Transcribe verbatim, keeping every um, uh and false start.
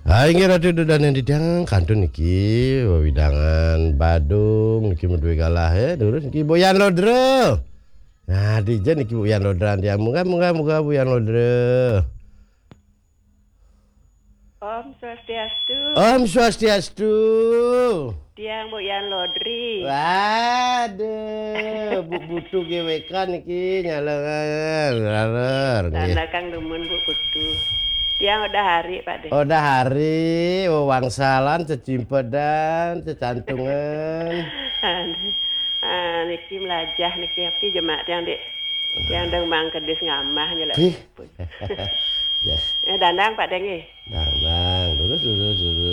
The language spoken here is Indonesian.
Ha inggih ratu dodanen didang kantun niki wewidangan Badung niki meduwe galah ya terus niki Boyan Lodro. Nah dijen niki Boyan Lodran dia muga muga muga Boyan Lodro. Om Swastiastu. Om Swastiastu. Tiang Boyan Lodri. Waduh, Bu butuh G W K niki nyalengan laler nggih. Tanda Kang demen Bu kudu. Tiang udah hari Pak deh. Udah hari wangsalan cecimpedan cecantungan. Ah, niki melajah niki api jemaat yang dek yang deng mang kedis ngamah nyelak. Wih. Ya. Eh dandang Pak Deng nggih. Dandang, lurus lurus lurus.